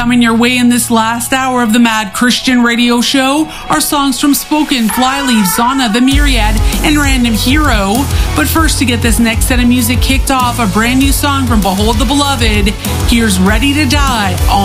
Coming your way in this last hour of the Mad Christian Radio Show are songs from Spoken, Flyleaf, Zana, The Myriad, and Random Hero. But first, to get this next set of music kicked off, a brand new song from Behold the Beloved. Here's Ready to Die on